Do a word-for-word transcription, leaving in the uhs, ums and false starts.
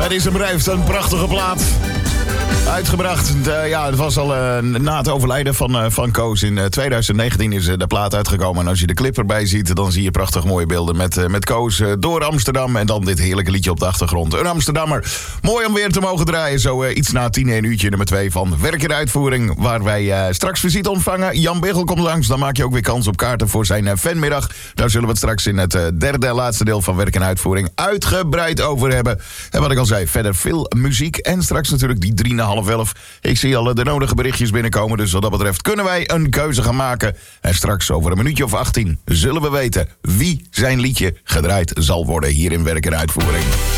Het is een bedrijf, een prachtige plaat. Uitgebracht, de, ja, het was al uh, na het overlijden van, uh, van Koos. In uh, twintig negentien is uh, de plaat uitgekomen. En als je de clip erbij ziet, dan zie je prachtig mooie beelden met, uh, met Koos uh, door Amsterdam. En dan dit heerlijke liedje op de achtergrond. Een Amsterdammer. Mooi om weer te mogen draaien. Zo uh, iets na tien, een uurtje nummer twee van Werk in de Uitvoering. Waar wij uh, straks visite ontvangen. Jan Biggel komt langs. Dan maak je ook weer kans op kaarten voor zijn uh, fanmiddag. Daar zullen we het straks in het uh, derde en laatste deel van Werk in de Uitvoering uitgebreid over hebben. En wat ik al zei, verder veel muziek. En straks natuurlijk die drie na half elf. Ik zie al de nodige berichtjes binnenkomen. Dus wat dat betreft kunnen wij een keuze gaan maken. En straks over een minuutje of achttien zullen we weten wie zijn liedje gedraaid zal worden hier in Werk en Uitvoering.